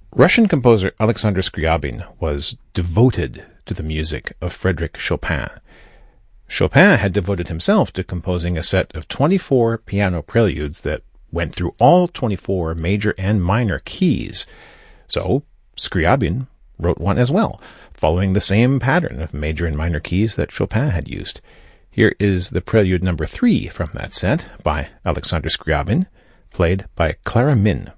Russian composer Alexander Scriabin was devoted to the music of Frédéric Chopin. Chopin had devoted himself to composing a set of 24 piano preludes that went through all 24 major and minor keys. So Scriabin wrote one as well, following the same pattern of major and minor keys that Chopin had used. Here is the prelude number 3 from that set by Alexander Scriabin, played by Clara Min.